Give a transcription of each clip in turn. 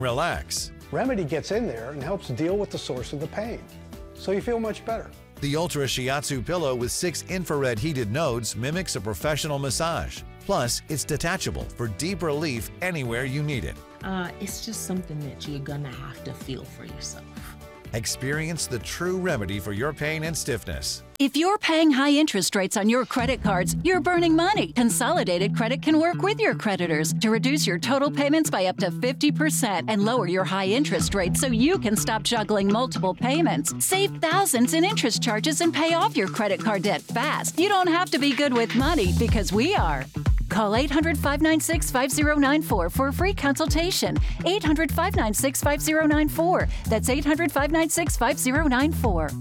Relax. Remedy gets in there and helps deal with the source of the pain, so you feel much better. The Ultra Shiatsu pillow with 6 infrared heated nodes mimics a professional massage. Plus, it's detachable for deep relief anywhere you need it. It's just something that you're gonna have to feel for yourself. Experience the true remedy for your pain and stiffness. If you're paying high interest rates on your credit cards, you're burning money. Consolidated Credit can work with your creditors to reduce your total payments by up to 50% and lower your high interest rates so you can stop juggling multiple payments. Save thousands in interest charges and pay off your credit card debt fast. You don't have to be good with money because we are. Call 800-596-5094 for a free consultation. 800-596-5094. That's 800-596-5094.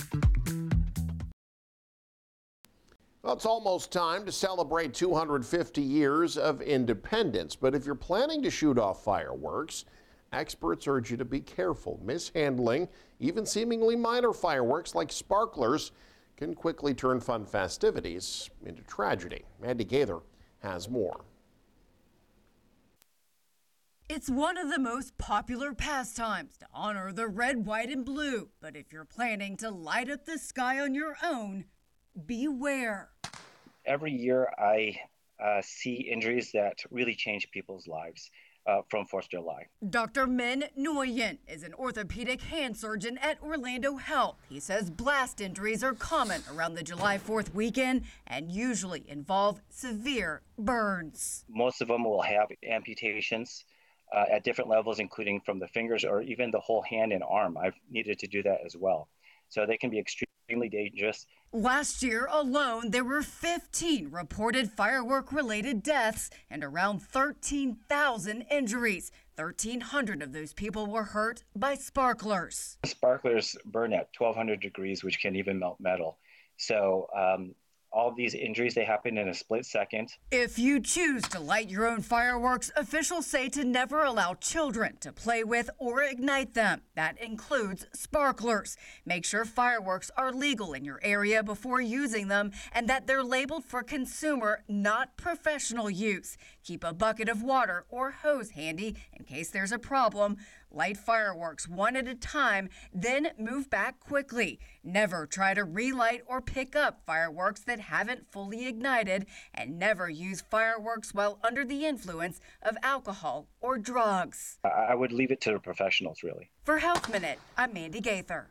Well, it's almost time to celebrate 250 years of independence. But if you're planning to shoot off fireworks, experts urge you to be careful. Mishandling even seemingly minor fireworks like sparklers can quickly turn fun festivities into tragedy. Mandy Gaither has more. It's one of the most popular pastimes to honor the red, white, and blue. But if you're planning to light up the sky on your own, beware. Every year I see injuries that really change people's lives from 4th of July. Dr. Min Nguyen is an orthopedic hand surgeon at Orlando Health. He says blast injuries are common around the July 4th weekend and usually involve severe burns. Most of them will have amputations at different levels, including from the fingers or even the whole hand and arm. I've needed to do that as well. So they can be extremely dangerous. Last year alone, there were 15 reported firework-related deaths and around 13,000 injuries. 1,300 of those people were hurt by sparklers. Sparklers burn at 1,200 degrees, which can even melt metal. So all of these injuries, they happen in a split second. If you choose to light your own fireworks, officials say to never allow children to play with or ignite them. That includes sparklers. Make sure fireworks are legal in your area before using them and that they're labeled for consumer, not professional use. Keep a bucket of water or hose handy in case there's a problem. Light fireworks one at a time, then move back quickly. Never try to relight or pick up fireworks that haven't fully ignited, and never use fireworks while under the influence of alcohol or drugs. I would leave it to the professionals, really. For Health Minute, I'm Mandy Gaither.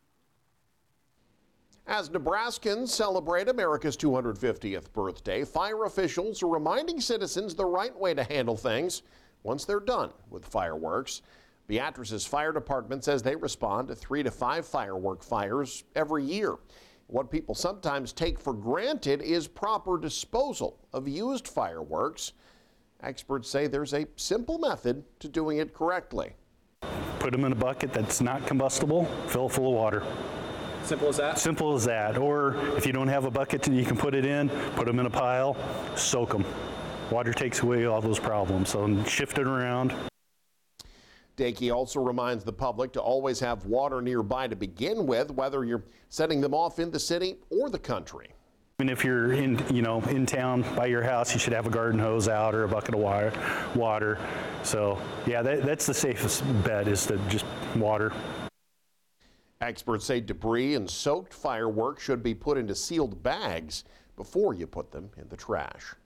As Nebraskans celebrate America's 250th birthday, fire officials are reminding citizens the right way to handle things once they're done with fireworks. Beatrice's fire department says they respond to 3 to 5 firework fires every year. What people sometimes take for granted is proper disposal of used fireworks. Experts say there's a simple method to doing it correctly. Put them in a bucket that's not combustible, fill it full of water. Simple as that? Simple as that. Or if you don't have a bucket you can put it in, put them in a pile, soak them. Water takes away all those problems, so shift it around. Dakey also reminds the public to always have water nearby to begin with, whether you're setting them off in the city or the country. Even if you're in town by your house, you should have a garden hose out or a bucket of water. So yeah, that's the safest bet, is to just water. Experts say debris and soaked fireworks should be put into sealed bags before you put them in the trash.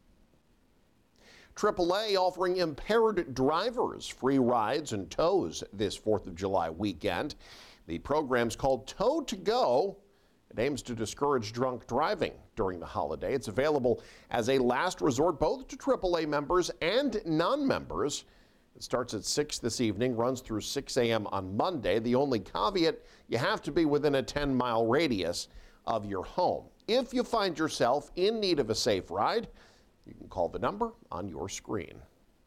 AAA offering impaired drivers free rides and tows this 4th of July weekend. The program's called Tow to Go. It aims to discourage drunk driving during the holiday. It's available as a last resort both to AAA members and non-members. It starts at 6 this evening, runs through 6 a.m. on Monday. The only caveat, you have to be within a 10-mile radius of your home. If you find yourself in need of a safe ride, you can call the number on your screen.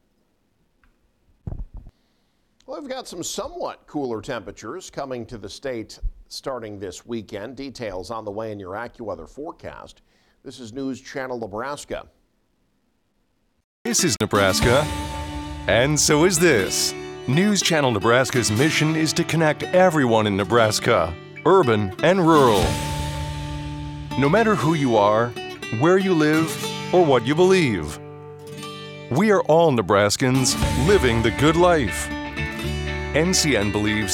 Well, we've got some somewhat cooler temperatures coming to the state starting this weekend. Details on the way in your AccuWeather forecast. This is News Channel Nebraska. This is Nebraska, and so is this. News Channel Nebraska's mission is to connect everyone in Nebraska, urban and rural. No matter who you are, where you live, or what you believe. We are all Nebraskans living the good life. NCN believes